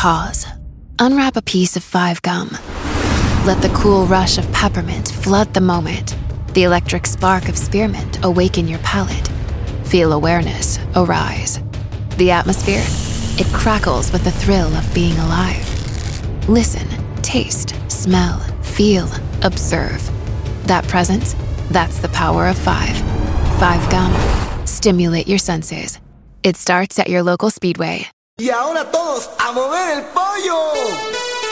Pause. Unwrap a piece of 5 gum. Let the cool rush of peppermint flood the moment. The electric spark of spearmint awaken your palate. Feel awareness arise. The atmosphere, it crackles with the thrill of being alive. Listen, taste, smell, feel, observe. That presence, that's the power of 5. 5 gum. Stimulate your senses. It starts at your local Speedway. Y ahora todos a mover el pollo.